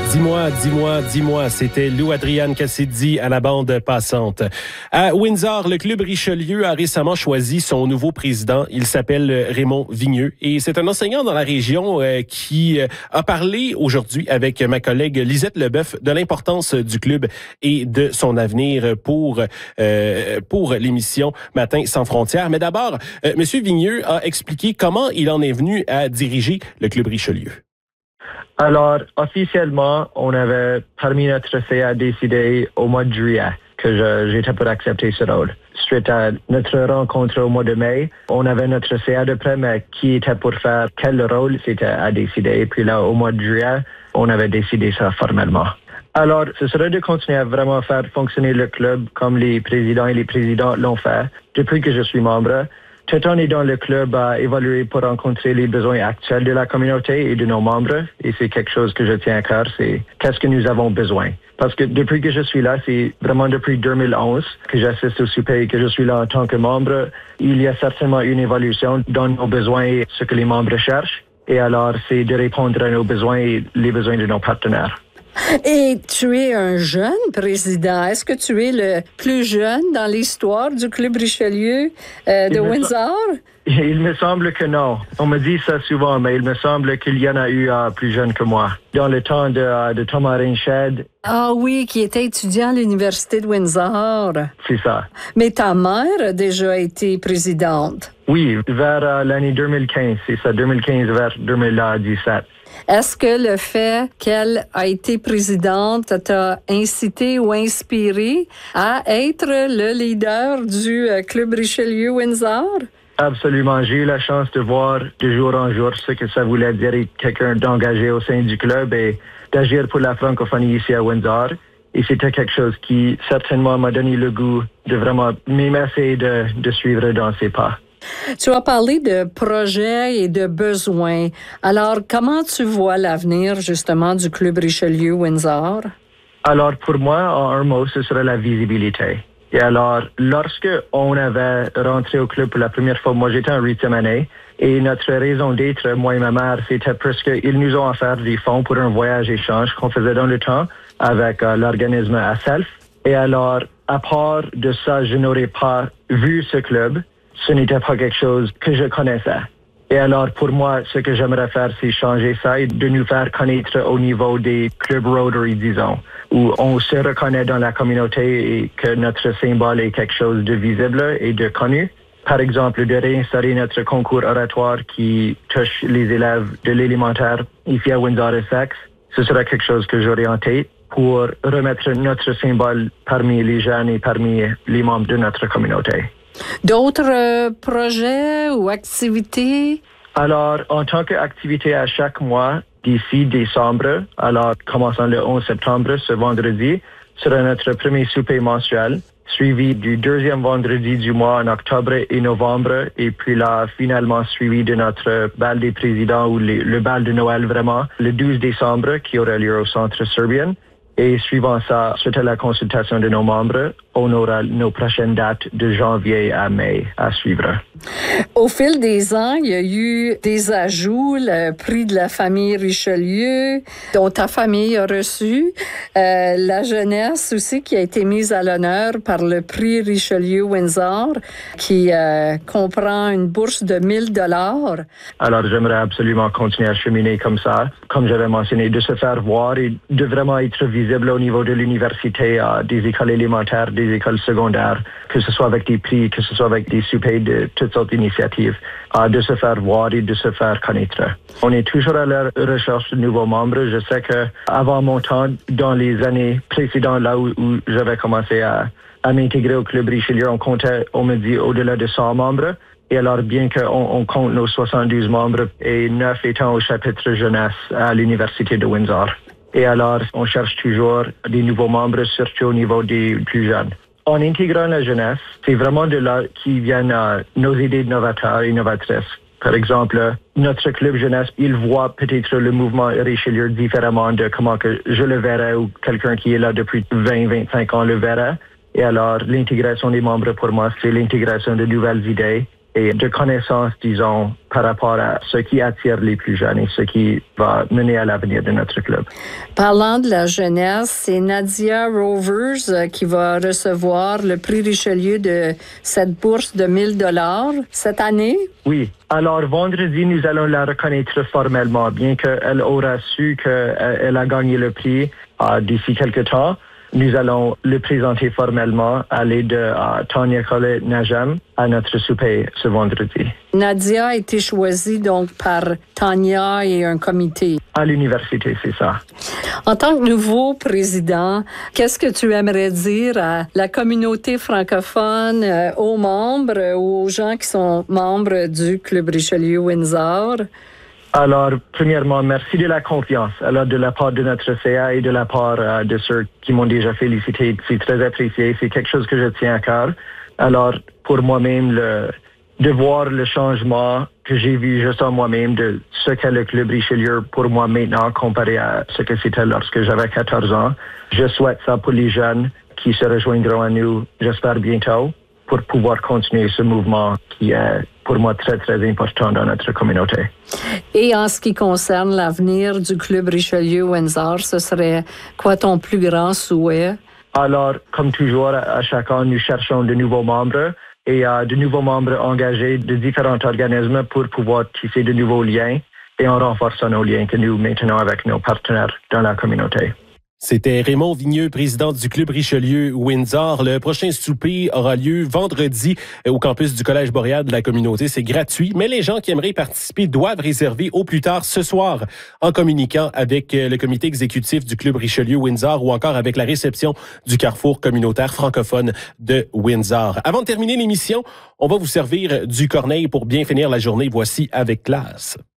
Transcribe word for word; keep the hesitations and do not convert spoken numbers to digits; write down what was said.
Dis-moi, dis-moi, dis-moi, c'était Lou Adrian Cassidy à la bande passante. À Windsor, le club Richelieu a récemment choisi son nouveau président. Il s'appelle Raymond Vigneux et c'est un enseignant dans la région euh, qui euh, a parlé aujourd'hui avec ma collègue Lisette Leboeuf de l'importance du club et de son avenir pour euh, pour l'émission Matin sans frontières. Mais d'abord, euh, Monsieur Vigneux a expliqué comment il en est venu à diriger le club Richelieu. Alors, officiellement, on avait, parmi notre C A, décidé au mois de juillet que je, j'étais pour accepter ce rôle. Suite à notre rencontre au mois de mai, on avait notre C A de près, mais qui était pour faire quel rôle, c'était à décider. Et puis là, au mois de juillet, on avait décidé ça formellement. Alors, ce serait de continuer à vraiment faire fonctionner le club comme les présidents et les présidents l'ont fait depuis que je suis membre. Tout en aidant le club à évaluer pour rencontrer les besoins actuels de la communauté et de nos membres. Et c'est quelque chose que je tiens à cœur, c'est qu'est-ce que nous avons besoin. Parce que depuis que je suis là, c'est vraiment depuis deux mille onze que j'assiste au souper et que je suis là en tant que membre. Il y a certainement une évolution dans nos besoins et ce que les membres cherchent. Et alors, c'est de répondre à nos besoins et les besoins de nos partenaires. Et tu es un jeune président. Est-ce que tu es le plus jeune dans l'histoire du Club Richelieu euh, de Windsor? So- il me semble que non. On me dit ça souvent, mais il me semble qu'il y en a eu uh, plus jeune que moi. Dans le temps de, uh, de Thomas Rinched. Ah oui, qui était étudiant à l'Université de Windsor. C'est ça. Mais ta mère a déjà été présidente. Oui, vers uh, l'année deux mille quinze. C'est ça, deux mille quinze vers deux mille dix-sept. Est-ce que le fait qu'elle a été présidente t'a incité ou inspiré à être le leader du Club Richelieu Windsor? Absolument. J'ai eu la chance de voir de jour en jour ce que ça voulait dire être quelqu'un d'engagé au sein du club et d'agir pour la francophonie ici à Windsor. Et c'était quelque chose qui certainement m'a donné le goût de vraiment m'immerser et de, de suivre dans ses pas. Tu as parlé de projets et de besoins. Alors, comment tu vois l'avenir, justement, du Club Richelieu Windsor? Alors, pour moi, en un mot, ce serait la visibilité. Et alors, lorsque on avait rentré au club pour la première fois, moi, j'étais en huitième année, et notre raison d'être, moi et ma mère, c'était parce qu'ils nous ont offert des fonds pour un voyage échange qu'on faisait dans le temps avec euh, l'organisme A S E L F. Et alors, à part de ça, je n'aurais pas vu ce club. Ce n'était pas quelque chose que je connaissais. Et alors, pour moi, ce que j'aimerais faire, c'est changer ça et de nous faire connaître au niveau des clubs Rotary, disons, où on se reconnaît dans la communauté et que notre symbole est quelque chose de visible et de connu. Par exemple, de réinstaller notre concours oratoire qui touche les élèves de l'élémentaire ici à Windsor-Essex. Ce serait quelque chose que j'aurais en tête pour remettre notre symbole parmi les jeunes et parmi les membres de notre communauté. D'autres euh, projets ou activités? Alors, en tant qu'activité à chaque mois, d'ici décembre, alors commençant le onze septembre, ce vendredi, sera notre premier souper mensuel, suivi du deuxième vendredi du mois en octobre et novembre, et puis là, finalement, suivi de notre bal des présidents ou les, le bal de Noël vraiment, le douze décembre, qui aura lieu au Centre Serbian. Et suivant ça, suite à la consultation de nos membres, on aura nos prochaines dates de janvier à mai à suivre. Au fil des ans, il y a eu des ajouts, le prix de la famille Richelieu, dont ta famille a reçu, euh, la jeunesse aussi qui a été mise à l'honneur par le prix Richelieu Windsor, qui euh, comprend une bourse de mille dollars. Alors, j'aimerais absolument continuer à cheminer comme ça, comme j'avais mentionné, de se faire voir et de vraiment être visible au niveau de l'université, euh, des écoles élémentaires, des écoles secondaires, que ce soit avec des prix, que ce soit avec des soupers de toutes sortes d'initiatives, euh, de se faire voir et de se faire connaître. On est toujours à la recherche de nouveaux membres. Je sais que avant mon temps, dans les années précédentes, là où, où j'avais commencé à, à m'intégrer au Club Richelieu, on comptait, on me dit, au-delà de cent membres. Et alors, bien qu'on on compte nos soixante-douze membres et neuf étant au chapitre jeunesse à l'Université de Windsor. Et alors, on cherche toujours des nouveaux membres, surtout au niveau des plus jeunes. En intégrant la jeunesse, c'est vraiment de là qui viennent euh, nos idées novateurs et innovatrices. Par exemple, notre club jeunesse, il voit peut-être le mouvement Richelieu différemment de comment que je le verrais ou quelqu'un qui est là depuis vingt à vingt-cinq ans le verrait. Et alors, l'intégration des membres, pour moi, c'est l'intégration de nouvelles idées et de connaissances, disons, par rapport à ce qui attire les plus jeunes et ce qui va mener à l'avenir de notre club. Parlant de la jeunesse, c'est Nadia Rovers qui va recevoir le prix Richelieu de cette bourse de mille dollars cette année. Oui. Alors, vendredi, nous allons la reconnaître formellement, bien qu'elle aura su qu'elle a gagné le prix euh, d'ici quelques temps. Nous allons le présenter formellement à l'aide de uh, Tanya Collet Najam à notre souper ce vendredi. Nadia a été choisie donc par Tanya et un comité. À l'université, c'est ça. En tant que nouveau président, qu'est-ce que tu aimerais dire à la communauté francophone, euh, aux membres ou aux gens qui sont membres du Club Richelieu-Windsor? Alors, premièrement, merci de la confiance. Alors, de la part de notre C A et de la part uh, de ceux qui m'ont déjà félicité, c'est très apprécié. C'est quelque chose que je tiens à cœur. Alors, pour moi-même, le, de voir le changement que j'ai vu juste en moi-même de ce qu'est le Club Richelieu pour moi maintenant comparé à ce que c'était lorsque j'avais quatorze ans. Je souhaite ça pour les jeunes qui se rejoindront à nous, j'espère bientôt, pour pouvoir continuer ce mouvement qui est pour moi très, très important dans notre communauté. Et en ce qui concerne l'avenir du Club Richelieu-Windsor, ce serait quoi ton plus grand souhait? Alors, comme toujours, à chaque an, nous cherchons de nouveaux membres et euh, de nouveaux membres engagés de différents organismes pour pouvoir tisser de nouveaux liens et en renforçant nos liens que nous maintenons avec nos partenaires dans la communauté. C'était Raymond Vigneux, président du Club Richelieu-Windsor. Le prochain souper aura lieu vendredi au campus du Collège Boréal de la communauté. C'est gratuit, mais les gens qui aimeraient participer doivent réserver au plus tard ce soir en communiquant avec le comité exécutif du Club Richelieu-Windsor ou encore avec la réception du Carrefour communautaire francophone de Windsor. Avant de terminer l'émission, on va vous servir du Corneille pour bien finir la journée. Voici Avec classe.